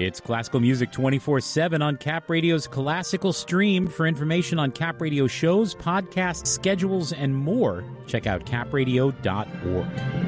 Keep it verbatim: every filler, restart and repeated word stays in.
It's classical music twenty-four seven on Cap Radio's Classical Stream. For information on Cap Radio shows, podcasts, schedules, and more, check out cap radio dot org.